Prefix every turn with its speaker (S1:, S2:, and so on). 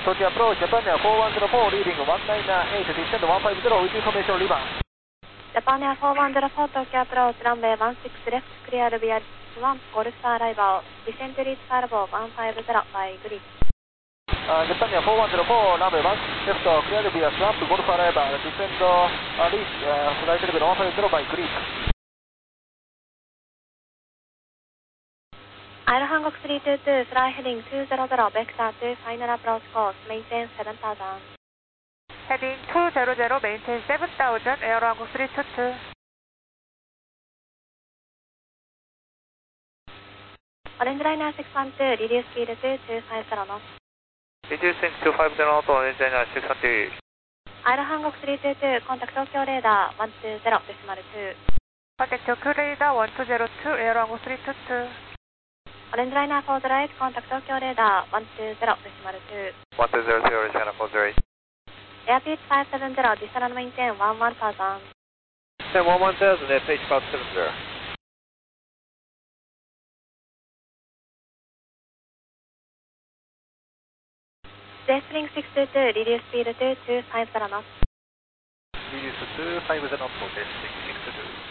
S1: Tokyo approach, Japan 410 leading 198, descend 150 with information river.
S2: Japan 410 Tokyo approach, runway 16 left, clear via 1, Golf Star arrival, descend reach Carbo 150 by grid.
S1: Japan 410 runway 16 left, clear via Swamp, Golf arrival, descend reach flight level 150 by grid.
S2: Air Hancock 322, fly heading 200, vector 2, final approach course, maintain 7000.
S3: Heading 200, maintain 7000, Air Hancock 322.
S2: Orange Liner 612, reduce speed to 250 knots.
S3: Reducing 250 knots, Orange Liner 612.
S2: Air Hancock 322, contact Tokyo radar 120.2.
S3: Contact Tokyo radar 1202, Air Hancock 322.
S2: Orange Liner 408, contact Tokyo radar 120.2.
S3: 1202, Orange Liner 408.
S2: Airspeed 570, descend maintain 11,000.
S3: Descend 11,000, airspeed 570.
S2: Jetstream 622, reduce speed to 250 knots.
S1: Reduce to 250 knots, Jetstream 622.